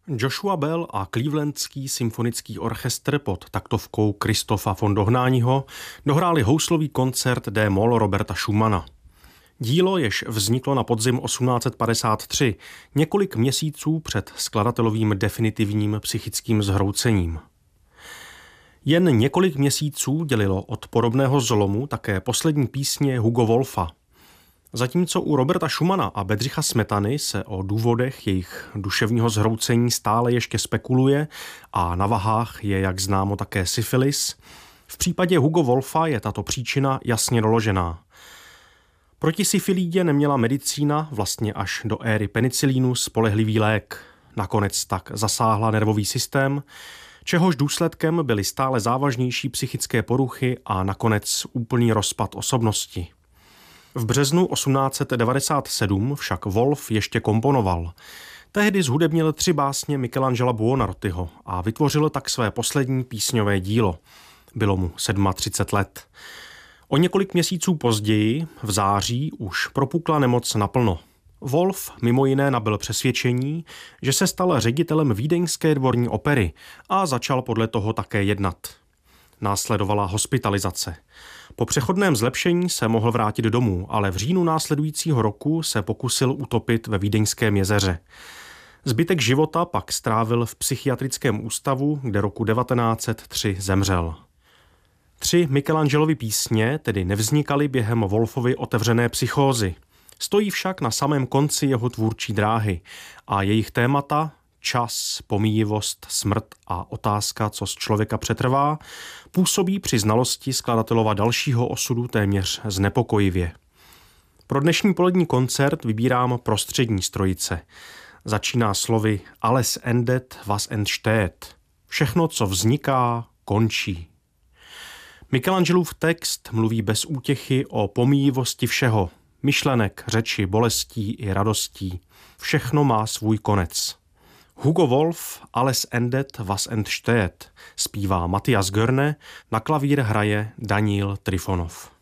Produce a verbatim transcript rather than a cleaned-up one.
Joshua Bell a Clevelandský symfonický orchestr pod taktovkou Christopha von Dohnányho dohráli houslový koncert D-moll Roberta Schumana. Dílo, jež vzniklo na podzim osmnáct set padesát tři, několik měsíců před skladatelovým definitivním psychickým zhroucením. Jen několik měsíců dělilo od podobného zlomu také poslední písně Hugo Wolfa. Zatímco u Roberta Schumana a Bedřicha Smetany se o důvodech jejich duševního zhroucení stále ještě spekuluje a na vahách je, jak známo, také syfilis, v případě Hugo Wolfa je tato příčina jasně doložená. Proti syfilídě neměla medicína vlastně až do éry penicilínu spolehlivý lék. Nakonec tak zasáhla nervový systém, čehož důsledkem byly stále závažnější psychické poruchy a nakonec úplný rozpad osobnosti. V březnu osmnáct set devadesát sedm však Wolf ještě komponoval. Tehdy zhudebnil tři básně Michelangela Buonarrotiho a vytvořil tak své poslední písňové dílo. Bylo mu třicet sedm let. O několik měsíců později, v září, už propukla nemoc naplno. Wolf mimo jiné nabyl přesvědčení, že se stal ředitelem vídeňské dvorní opery a začal podle toho také jednat. Následovala hospitalizace. Po přechodném zlepšení se mohl vrátit domů, ale v říjnu následujícího roku se pokusil utopit ve Vídeňském jezeře. Zbytek života pak strávil v psychiatrickém ústavu, kde roku devatenáct set tři zemřel. Tři Michelangelovy písně tedy nevznikaly během Wolfovy otevřené psychózy. Stojí však na samém konci jeho tvůrčí dráhy a jejich témata, čas, pomíjivost, smrt a otázka, co z člověka přetrvá, působí při znalosti skladatelova dalšího osudu téměř znepokojivě. Pro dnešní polední koncert vybírám prostřední z trojice. Začíná slovy Alles endet, was entsteht. Všechno, co vzniká, končí. Michelangelův text mluví bez útěchy o pomíjivosti všeho, myšlenek, řeči, bolestí i radostí. Všechno má svůj konec. Hugo Wolf Alles endet, was entsteht zpívá Matthias Görne, na klavír hraje Daniil Trifonov.